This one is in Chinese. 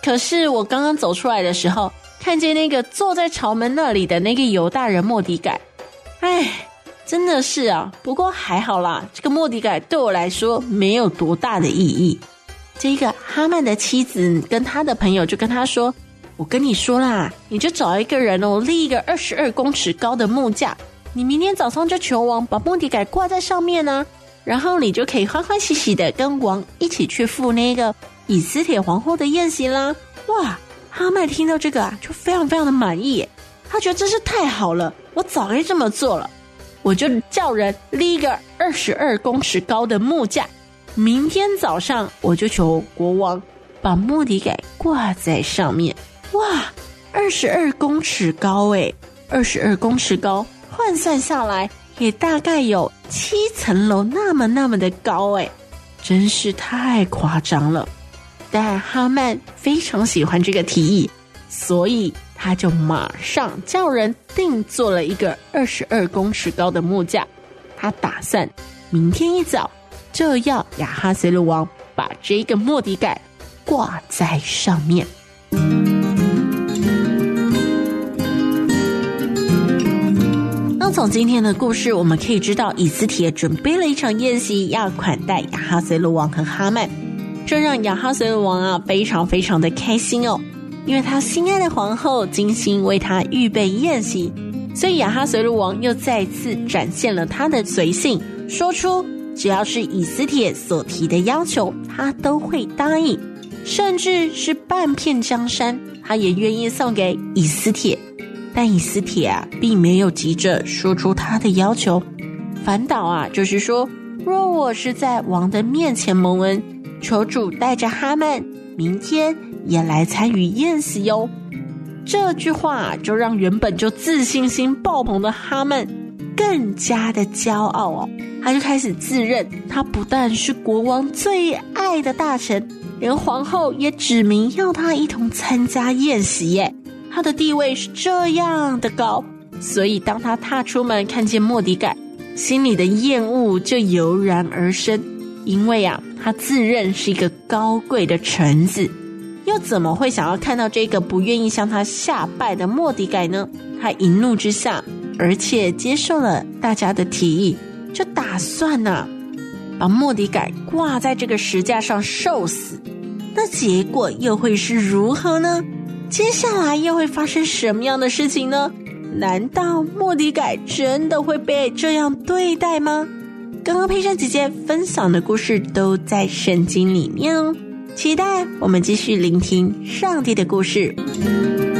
可是我刚刚走出来的时候，看见那个坐在朝门那里的那个犹大人末底改，真的是啊，不过还好啦，这个末底改对我来说没有多大的意义。这个哈曼的妻子跟他的朋友就跟他说，我跟你说啦，你就找一个人立一个22公尺高的木架，你明天早上就求王把末底改挂在上面啊，然后你就可以欢欢喜喜的跟王一起去赴那个以斯帖皇后的宴席啦。哇，哈曼听到这个啊，就非常非常的满意耶，他觉得真是太好了，我早该这么做了，我就叫人立一个22公尺高的木架，明天早上我就求国王把末底改挂在上面。哇，22公尺高耶，22公尺高，换算下来也大概有7层楼那么的高耶，真是太夸张了。但哈曼非常喜欢这个提议，所以他就马上叫人定做了一个22公尺高的木架，他打算明天一早就要亚哈随鲁王把这个末底改挂在上面。那从今天的故事我们可以知道，以斯帖准备了一场宴席要款待亚哈随鲁王和哈曼，这让亚哈随鲁王非常非常的开心哦，因为他心爱的皇后精心为他预备宴席，所以亚哈随鲁王又再次展现了他的随性，说出只要是以斯帖所提的要求他都会答应，甚至是半片江山他也愿意送给以斯帖。但以斯帖并没有急着说出他的要求，反倒就是说，若我是在王的面前蒙恩，求主带着哈曼明天也来参与宴席哦。这句话就让原本就自信心爆棚的哈曼更加的骄傲哦，他就开始自认他不但是国王最爱的大臣，连皇后也指明要他一同参加宴席耶，他的地位是这样的高，所以当他踏出门看见末底改，心里的厌恶就油然而生，因为他自认是一个高贵的臣子，又怎么会想要看到这个不愿意向他下拜的末底改呢？他一怒之下，而且接受了大家的提议，就打算把末底改挂在这个石架上受死。那结果又会是如何呢？接下来又会发生什么样的事情呢？难道末底改真的会被这样对待吗？刚刚佩珊姐姐分享的故事都在圣经里面哦，期待我们继续聆听上帝的故事。